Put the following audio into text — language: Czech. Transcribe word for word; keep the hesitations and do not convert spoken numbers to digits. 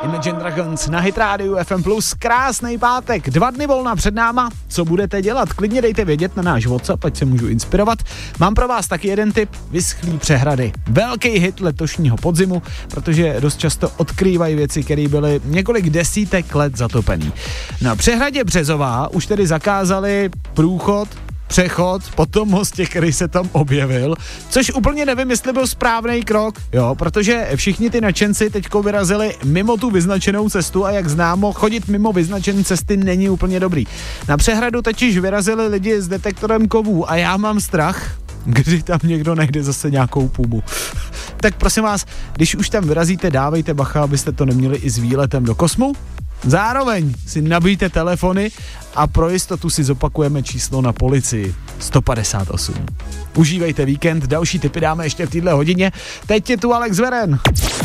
Imagine Dragons na Hit Radio F M plus. Krásný pátek, dva dny volna před náma. Co budete dělat? Klidně dejte vědět na náš WhatsApp, ať se můžu inspirovat. Mám pro vás taky jeden tip, vyschlý přehrady. Velký hit letošního podzimu, protože dost často odkrývají věci, které byly několik desítek let zatopený. Na přehradě Březová už tedy zakázali průchod, přechod po tom mostě, který se tam objevil, což úplně nevím, jestli byl správný krok, jo, protože všichni ty nadšenci teďko vyrazili mimo tu vyznačenou cestu a jak známo, chodit mimo vyznačené cesty není úplně dobrý. Na přehradu totiž vyrazili lidi s detektorem kovů a já mám strach, kdy tam někdo najde zase nějakou pumu. Tak prosím vás, když už tam vyrazíte, dávejte bacha, abyste to neměli i s výletem do kosmu. Zároveň si nabijte telefony a pro jistotu si zopakujeme číslo na policii sto padesát osm. Užívejte víkend, další tipy dáme ještě v téhle hodině. Teď je tu Alex Veren.